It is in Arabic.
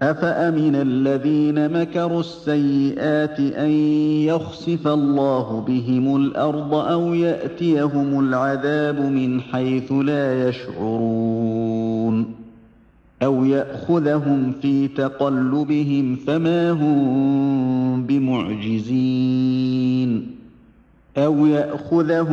أَفَأَمِنَ الَّذِينَ مَكَرُوا السَّيِّئَاتِ أَن يَخْسِفَ اللَّهُ بِهِمُ الْأَرْضَ أَوْ يَأْتِيَهُمُ الْعَذَابُ مِنْ حَيْثُ لَا يَشْعُرُونَ أَوْ يَأْخُذَهُمْ فِي تَقَلُّبِهِمْ فَمَا هُم بِمُعْجِزِينَ